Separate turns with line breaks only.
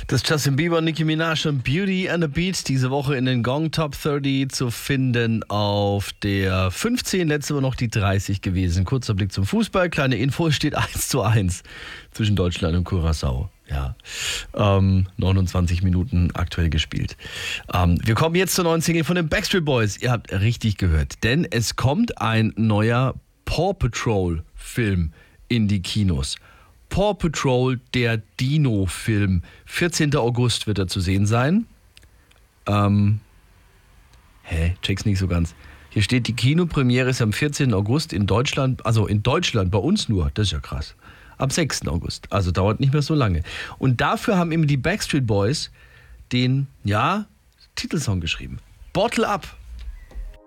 Das Justin Bieber, Nicki Minaj und Beauty and the Beat diese Woche in den Gong Top 30 zu finden auf der 15, letzte Woche noch die 30 gewesen. Kurzer Blick zum Fußball, kleine Info, es steht 1:1 zwischen Deutschland und Curaçao. Ja, 29 Minuten aktuell gespielt. Wir kommen jetzt zur neuen Single von den Backstreet Boys. Ihr habt richtig gehört, denn es kommt ein neuer Paw Patrol Film in die Kinos. Paw Patrol, der Dino-Film. 14. August wird er zu sehen sein. Check's nicht so ganz. Hier steht, die Kinopremiere ist am 14. August in Deutschland, also in Deutschland, bei uns nur, das ist ja krass. Am 6. August, also dauert nicht mehr so lange. Und dafür haben eben die Backstreet Boys den, Titelsong geschrieben. Bottle Up.